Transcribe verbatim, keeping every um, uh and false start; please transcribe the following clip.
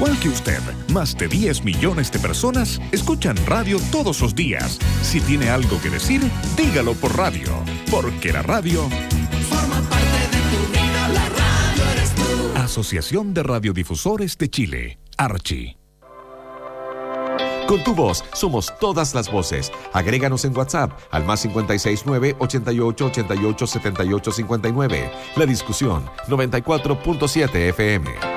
igual que usted, más de diez millones de personas escuchan radio todos los días. Si tiene algo que decir, dígalo por radio, porque la radio forma parte de tu vida, la radio eres tú. Asociación de Radiodifusores de Chile, Archi. Con tu voz somos todas las voces. Agréganos en WhatsApp al más cincuenta y seis nueve, ochenta y ocho, ochenta y ocho, setenta y ocho cincuenta y nueve. La Discusión noventa y cuatro punto siete F M.